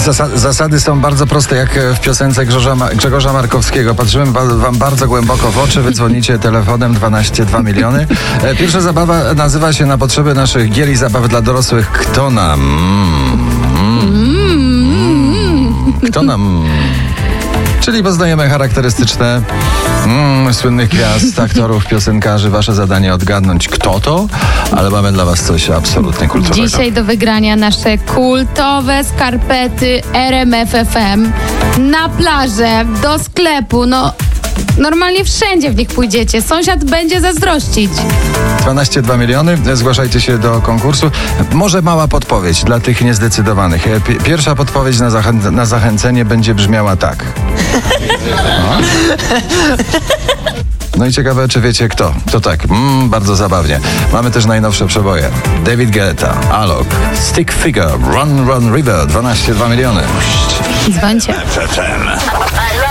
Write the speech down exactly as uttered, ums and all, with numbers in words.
Zasa- zasady są bardzo proste, jak w piosence Grzegorza, Ma- Grzegorza Markowskiego. Patrzymy ba- wam bardzo głęboko w oczy, wy dzwonicie telefonem dwanaście dwa miliony. E, Pierwsza zabawa nazywa się na potrzeby naszych gier i zabaw dla dorosłych Kto nam? Mm. Kto nam? Czyli poznajemy charakterystyczne mm, słynnych gwiazd, aktorów, piosenkarzy. Wasze zadanie odgadnąć kto to, ale mamy dla was coś absolutnie kulturowego. Dzisiaj do wygrania nasze kultowe skarpety R M F F M na plażę, do sklepu, no normalnie wszędzie w nich pójdziecie. Sąsiad będzie zazdrościć. dwanaście dwa miliony. Zgłaszajcie się do konkursu. Może mała podpowiedź dla tych niezdecydowanych. Pi- Pierwsza podpowiedź na, zachę- na zachęcenie będzie brzmiała tak. No. No i ciekawe, czy wiecie kto. To tak, mm, bardzo zabawnie. Mamy też najnowsze przeboje. David Guetta, Alok, Stick Figure, Run Run River, dwanaście dwa miliony. Dzwońcie. F F M.